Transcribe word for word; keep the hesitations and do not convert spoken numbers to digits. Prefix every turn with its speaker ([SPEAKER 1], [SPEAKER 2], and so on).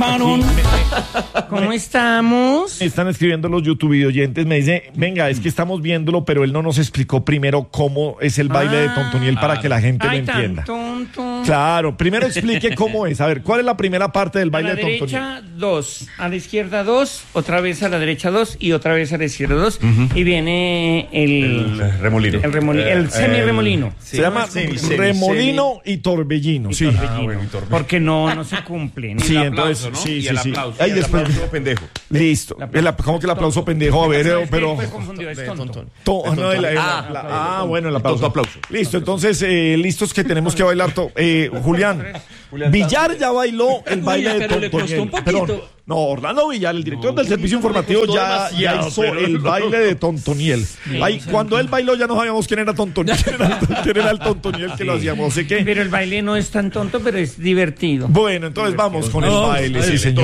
[SPEAKER 1] Parón. ¿Cómo estamos?
[SPEAKER 2] Me están escribiendo los YouTube oyentes, me dice, venga, es que estamos viéndolo, pero él no nos explicó primero cómo es el baile ah, de Tontoniel para que la gente
[SPEAKER 1] ay,
[SPEAKER 2] lo entienda.
[SPEAKER 1] Tan, tonto.
[SPEAKER 2] Claro, primero explique cómo es. A ver, ¿cuál es la primera parte del baile de Tontoniel?
[SPEAKER 1] A la derecha, dos. A la izquierda, dos. Otra vez a la derecha, dos. Y otra vez a la izquierda, dos. Uh-huh. Y viene el...
[SPEAKER 3] El remolino.
[SPEAKER 1] El, remoli- eh, el semi-remolino.
[SPEAKER 2] Eh, sí, se llama semi, semi, remolino semi. y torbellino.
[SPEAKER 1] Y
[SPEAKER 2] sí.
[SPEAKER 1] torbellino.
[SPEAKER 2] Ah,
[SPEAKER 1] bueno, y torbellino. Porque no, no se cumple.
[SPEAKER 2] Sí,
[SPEAKER 3] el
[SPEAKER 2] entonces...
[SPEAKER 3] aplauso, ¿no?
[SPEAKER 2] Sí,
[SPEAKER 3] y
[SPEAKER 2] sí,
[SPEAKER 3] el
[SPEAKER 2] sí.
[SPEAKER 3] aplauso.
[SPEAKER 2] Ahí
[SPEAKER 3] Y el
[SPEAKER 2] después...
[SPEAKER 3] aplauso pendejo.
[SPEAKER 2] Listo. El, ¿Cómo que el aplauso pendejo? A ver,
[SPEAKER 1] no,
[SPEAKER 2] pero...
[SPEAKER 1] Fue confundido, es tonto.
[SPEAKER 2] To, no, el, el,
[SPEAKER 3] ah,
[SPEAKER 2] la, ah, bueno, el aplauso.
[SPEAKER 3] aplauso.
[SPEAKER 2] Listo, entonces, eh, listos que tenemos que bailar. To, eh, Julián, Villar ya bailó el baile de Tontoniel. Perdón, no, Orlando Villar, el director del servicio informativo, ya, ya hizo el baile de Tontoniel. Ahí, cuando él bailó ya no sabíamos quién era Tontoniel, quién era, quién era el Tontoniel que lo hacíamos. Así que...
[SPEAKER 1] Pero el baile no es tan tonto, pero es divertido.
[SPEAKER 2] Bueno, entonces vamos con el baile, sí, señor.